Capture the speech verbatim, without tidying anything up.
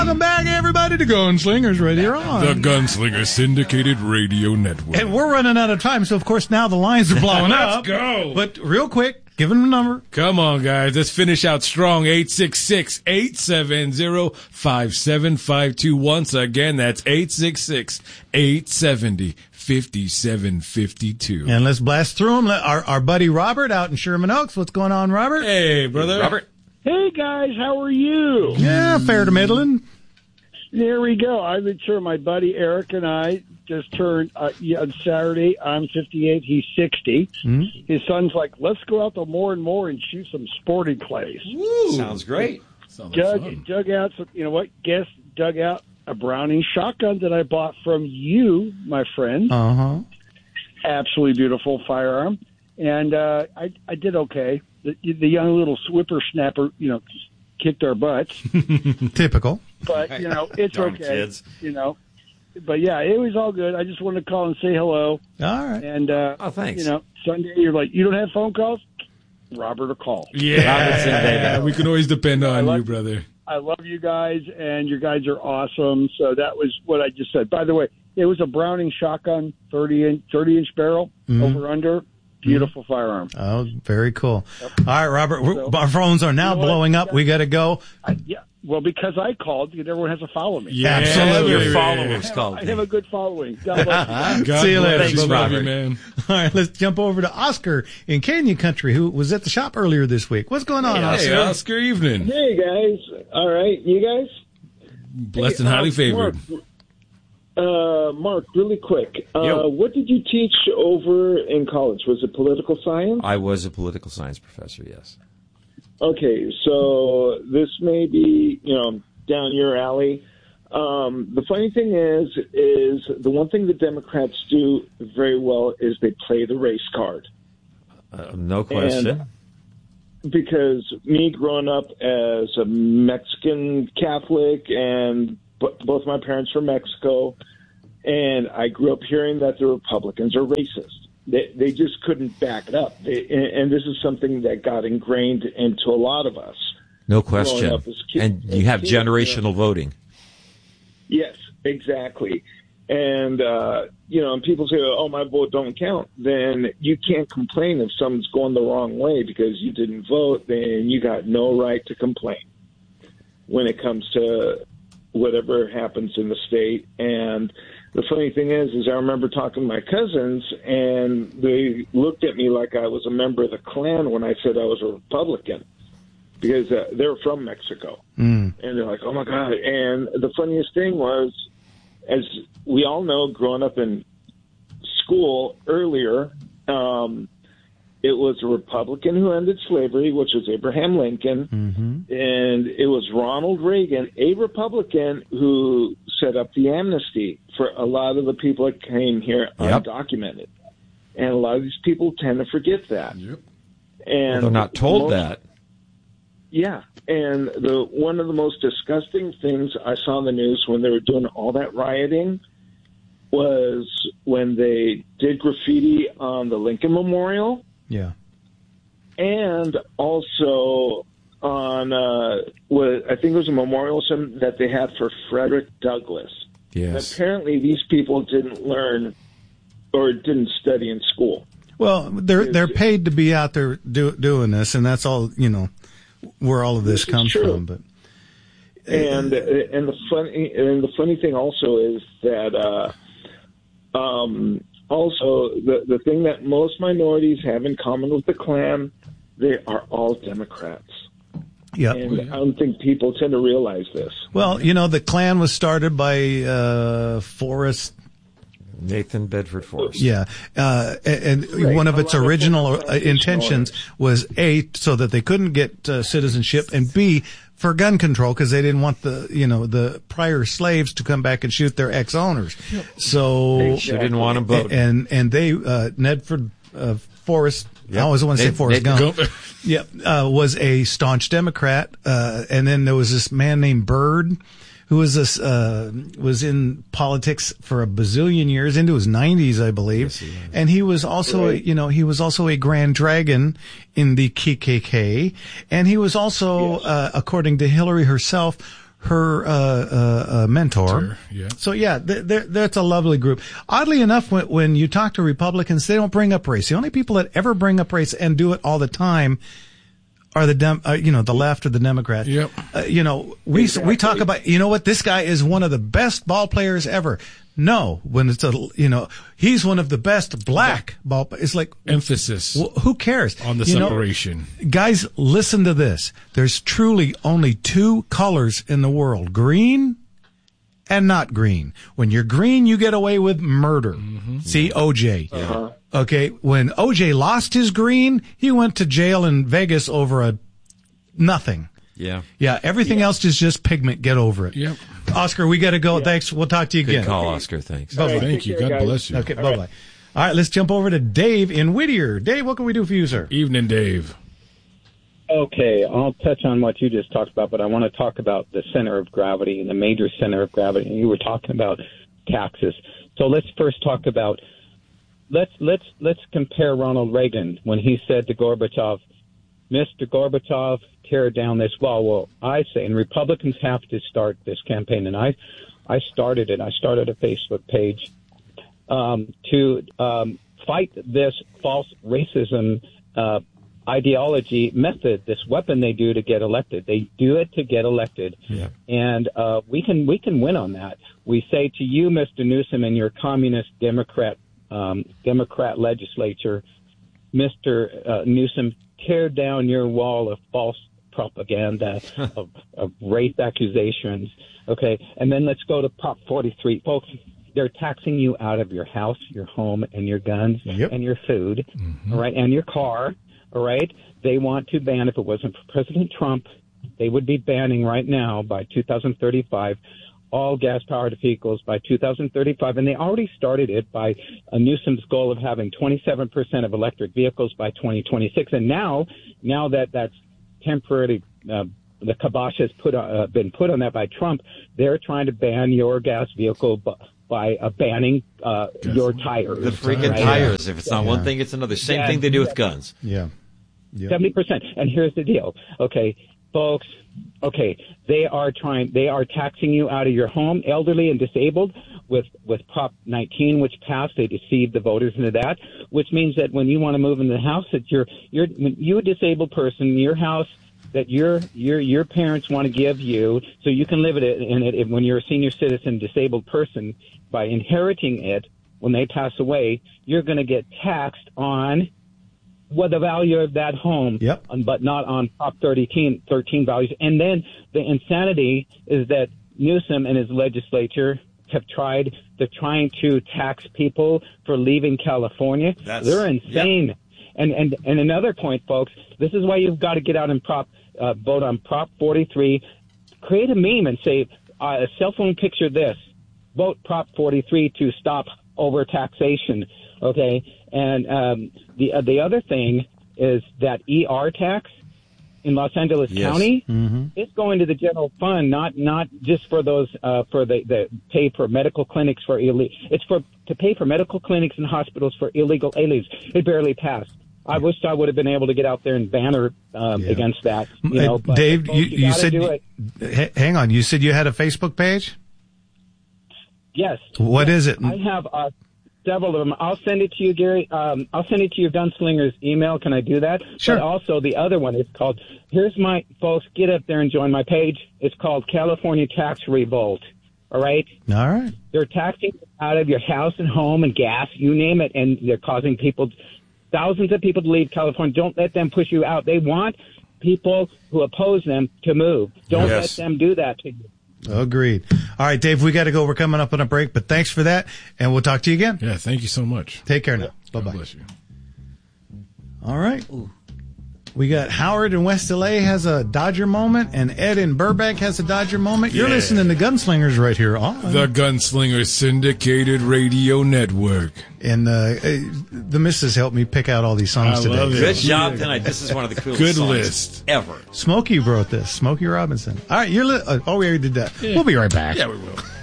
Welcome back, everybody, to Gunslingers right here on the Gunslinger Syndicated Radio Network. And we're running out of time, so of course now the lines are blowing up. Let's go. But real quick, give them a number. Come on, guys. Let's finish out strong. eight six six, eight seven zero, five seven five two. Once again, that's eight six six, eight seven zero, five seven five two. And let's blast through them. Our, our buddy Robert out in Sherman Oaks. What's going on, Robert? Hey, brother. Robert. Hey, guys. How are you? Yeah, fair to middling. There we go. I've been sure my buddy Eric and I just turned uh, yeah, on Saturday. I'm fifty-eight. He's sixty. Mm-hmm. His son's like, let's go out to more and more and shoot some sporting clays. Woo. Sounds great. Sounds dug, fun. dug out some, you know what? Guess dug out a Browning shotgun that I bought from you, my friend. Uh huh. Absolutely beautiful firearm, and uh, I I did okay. The, the young little whippersnapper, you know, kicked our butts. Typical. But, you know, it's Darn okay. Kids. You know. But, yeah, it was all good. I just wanted to call and say hello. All right. And, uh, oh, thanks. you know, Sunday, you're like, you don't have phone calls? Robert will call. Yeah. We can always depend on love, you, brother. I love you guys, and your guys are awesome. So that was what I just said. By the way, it was a Browning shotgun, thirty-inch thirty inch barrel, mm-hmm. over under. Beautiful mm-hmm. firearm. Oh, very cool. Yep. All right, Robert, so, our phones are now you know blowing up. We got to go. I, yeah. Well, because I called, everyone has to follow me. Yeah, absolutely. Your followers called. I have a good following. God bless you. God See you later. Thanks, Robert. You, man. All right, let's jump over to Oscar in Canyon Country, who was at the shop earlier this week. What's going on, hey, Oscar? Hey, Oscar, evening. Hey, guys. All right, you guys? Blessed hey, and highly uh, favored. Mark, uh, Mark, really quick. Uh, what did you teach over in college? Was it political science? I was a political science professor, yes. Okay, so this may be, you know, down your alley. Um, the funny thing is, is the one thing the Democrats do very well is they play the race card. Uh, no question. And because me growing up as a Mexican Catholic and b- both my parents were Mexico, and I grew up hearing that the Republicans are racist. They, they just couldn't back it up. They, and, and this is something that got ingrained into a lot of us. No question. Kids, and you have kids, generational you know, voting. Yes, exactly. And, uh, you know, and people say, oh, my vote don't count. Then you can't complain if someone's going the wrong way because you didn't vote. Then you got no right to complain when it comes to whatever happens in the state. And the funny thing is, is I remember talking to my cousins, and they looked at me like I was a member of the Klan when I said I was a Republican. Because uh, they're from Mexico. Mm. And they're like, oh, my God. And the funniest thing was, as we all know, growing up in school earlier, um, it was a Republican who ended slavery, which was Abraham Lincoln. Mm-hmm. And it was Ronald Reagan, a Republican, who set up the amnesty for a lot of the people that came here yep. undocumented. And a lot of these people tend to forget that. Yep. And well, they're not told most, that. Yeah, and the one of the most disgusting things I saw in the news when they were doing all that rioting was when they did graffiti on the Lincoln Memorial. Yeah. And also on, uh, what I think it was a memorial that they had for Frederick Douglass. Yes. And apparently these people didn't learn or didn't study in school. Well, they're they're paid to be out there do, doing this, and that's all, you know, where all of this, this comes from. But and and the funny and the funny thing also is that uh, um, also the the thing that most minorities have in common with the Klan, they are all Democrats. Yeah, and I don't think people tend to realize this. Well, you know, the Klan was started by uh, Forrest. Nathan Bedford Forrest. Yeah, uh, and right. one of its original of intentions was A, so that they couldn't get uh, citizenship, and B, for gun control, because they didn't want the, you know, the prior slaves to come back and shoot their ex-owners. Yep. So exactly. They didn't want them voting. And and they uh, Nedford uh, Forrest. Yep. I always want to say Forrest Gump. Yep, uh, was a staunch Democrat, uh, and then there was this man named Byrd, who was this, uh, was in politics for a bazillion years, into his nineties, I believe. Yes, he and he was also, right. you know, he was also a Grand Dragon in the K K K. And he was also, yes. uh, according to Hillary herself, her uh, uh, uh, mentor. Sure, yeah. So yeah, th- th- that's a lovely group. Oddly enough, when, when you talk to Republicans, they don't bring up race. The only people that ever bring up race and do it all the time are the dem- uh, you know, the left or the Democrats. Yep. Uh, you know, we exactly. we talk about, you know what, this guy is one of the best ball players ever. No, when it's a, you know, he's one of the best black ball. It's like emphasis. Well, who cares on the you separation? Know, guys, listen to this. There's truly only two colors in the world: green and not green. When you're green, you get away with murder. Mm-hmm. See O J. Uh-huh. Okay, when O J lost his green, he went to jail in Vegas over a nothing. Yeah. Yeah, everything yeah. else is just pigment. Get over it. Yep. Oscar, we got to go. Yeah. Thanks. We'll talk to you Good again. Good call, Oscar. Thanks. Bye-bye. Right, Thank you. Care, God guys. bless you. Okay, All bye-bye. right. All right, let's jump over to Dave in Whittier. Dave, what can we do for you, sir? Evening, Dave. Okay, I'll touch on what you just talked about, but I want to talk about the center of gravity and the major center of gravity. You were talking about taxes. So let's first talk about let's let's let's compare Ronald Reagan when he said to Gorbachev, Mister Gorbachev, tear down this wall. Well, I say, and Republicans have to start this campaign, and I, I started it. I started a Facebook page um, to um, fight this false racism uh, ideology method, this weapon they do to get elected. They do it to get elected, yeah. and uh, we can we can win on that. We say to you, Mister Newsom, and your communist Democrat um, Democrat legislature, Mister Uh, Newsom, tear down your wall of false propaganda, of, of rape accusations. Okay, and then let's go to Prop forty-three. Folks, they're taxing you out of your house, your home, and your guns, yep. and your food, mm-hmm. all right, and your car, all right? They want to ban, if it wasn't for President Trump, they would be banning right now by two thousand thirty-five all gas-powered vehicles by two thousand thirty-five, and they already started it by a Newsom's goal of having twenty-seven percent of electric vehicles by twenty twenty-six. And now, now that that's temporarily, uh, the kibosh has put uh, been put on that by Trump, they're trying to ban your gas vehicle by, by uh, banning uh, your tires. The freaking right? tires. If it's not yeah. one thing, it's another. Same yeah. thing they do with guns. Yeah. Yep. seventy percent. And here's the deal. Okay, folks, okay, they are trying, they are taxing you out of your home, elderly and disabled, with, with Prop nineteen, which passed. They deceived the voters into that, which means that when you want to move into the house that you're, you're, when you a disabled person, your house that your, your, your parents want to give you so you can live in it, in it when you're a senior citizen, disabled person, by inheriting it, when they pass away, you're going to get taxed on what the value of that home, yep. on, but not on Prop thirteen, thirteen values. And then the insanity is that Newsom and his legislature have tried, they're trying to tax people for leaving California. That's, they're insane. Yep. And, and, and another point, folks, this is why you've got to get out and prop, uh, vote on Prop forty-three. Create a meme and say, uh, a cell phone picture this. Vote Prop forty-three to stop overtaxation. Okay. And um, the uh, the other thing is that E R tax in Los Angeles yes. County, mm-hmm. it's going to the general fund, not not just for those uh, for the, the pay for medical clinics for illegal. It's for to pay for medical clinics and hospitals for illegal aliens. It barely passed. I wish I would have been able to get out there and banner um, yeah. against that. You know, but Dave, folks, you, you, you said you, hang on. You said you had a Facebook page. Yes. What yes. is it? I have uh, several of them. I'll send it to you, Gary. Um, I'll send it to your Gunslinger's email. Can I do that? Sure. But also the other one is called, here's my, folks, get up there and join my page. It's called California Tax Revolt. All right? All right. They're taxing out of your house and home and gas, you name it, and they're causing people, thousands of people to leave California. Don't let them push you out. They want people who oppose them to move. Don't yes. let them do that to you. Agreed. All right, Dave, we got to go. We're coming up on a break, but thanks for that, and we'll talk to you again. Yeah, thank you so much. Take care now. Bye-bye. God bless you. All right. Ooh. We got Howard in West L A has a Dodger moment, and Ed in Burbank has a Dodger moment. You're yeah. listening to Gunslingers right here on the Gunslingers Syndicated Radio Network. And uh, the missus helped me pick out all these songs I today. Love it. Good job tonight. This is one of the coolest Good songs list. ever. Smokey wrote this. Smokey Robinson. All right, you're li- oh, we already did that. Yeah. We'll be right back. Yeah, we will.